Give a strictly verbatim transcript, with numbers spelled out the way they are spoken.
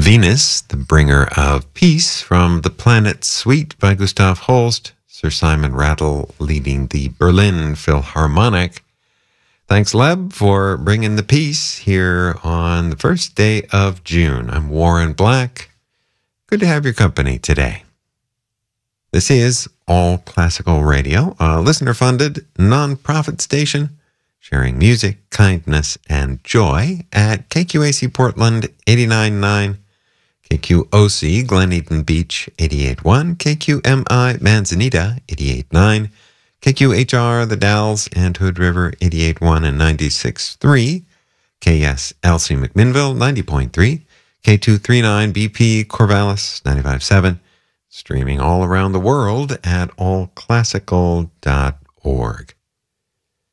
Venus, the Bringer of Peace, from The Planet Suite by Gustav Holst, Sir Simon Rattle leading the Berlin Philharmonic. Thanks, Leb, for bringing the peace here on the first day of June. I'm Warren Black. Good to have your company today. This is All Classical Radio, a listener-funded, non-profit station sharing music, kindness, and joy at K Q A C Portland eighty-nine point nine, K Q O C Glen Eden Beach eighty-eight point one, K Q M I Manzanita eighty-eight point nine, K Q H R The Dalles and Hood River eighty-eight point one and ninety-six point three, K S L C McMinnville ninety point three, K two thirty-nine B P Corvallis ninety-five point seven, streaming all around the world at all classical dot org.